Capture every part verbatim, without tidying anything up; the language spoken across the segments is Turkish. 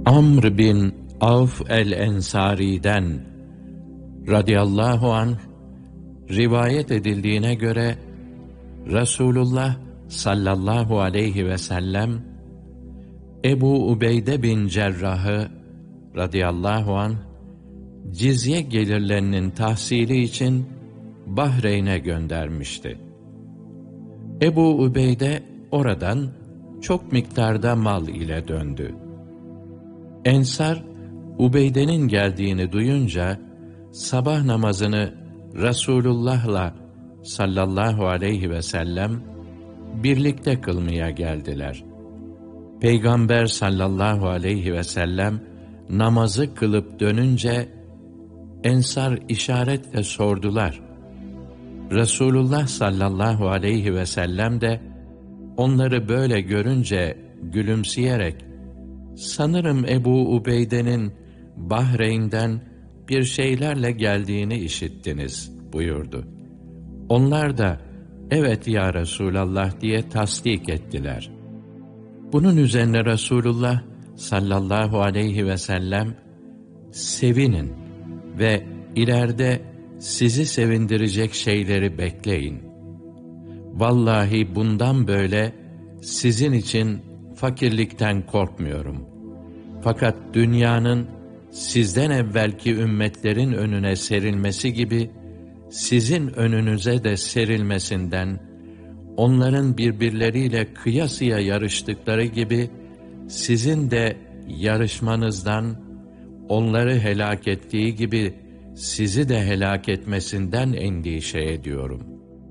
Amr bin Avf el-Ensari'den radıyallahu anh rivayet edildiğine göre Resulullah sallallahu aleyhi ve sellem Ebu Ubeyde bin Cerrah'ı radıyallahu anh cizye gelirlerinin tahsili için Bahreyn'e göndermişti. Ebu Ubeyde oradan çok miktarda mal ile döndü. Ensar, Ubeyde'nin geldiğini duyunca sabah namazını Resulullah'la sallallahu aleyhi ve sellem birlikte kılmaya geldiler. Peygamber sallallahu aleyhi ve sellem namazı kılıp dönünce Ensar işaretle sordular. Resulullah sallallahu aleyhi ve sellem de onları böyle görünce gülümseyerek "Sanırım Ebu Ubeyde'nin Bahreyn'den bir şeylerle geldiğini işittiniz" buyurdu. Onlar da "Evet ya Resulallah" diye tasdik ettiler. Bunun üzerine Resulullah sallallahu aleyhi ve sellem "Sevinin ve ileride sizi sevindirecek şeyleri bekleyin. Vallahi bundan böyle sizin için fakirlikten korkmuyorum. Fakat dünyanın sizden evvelki ümmetlerin önüne serilmesi gibi sizin önünüze de serilmesinden, onların birbirleriyle kıyasıya yarıştıkları gibi sizin de yarışmanızdan, onları helak ettiği gibi sizi de helak etmesinden endişe ediyorum."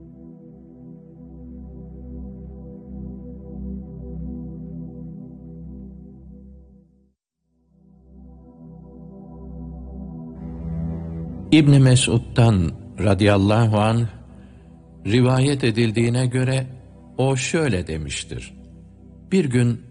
İbn Mesud'dan radıyallahu anh rivayet edildiğine göre o şöyle demiştir: Bir gün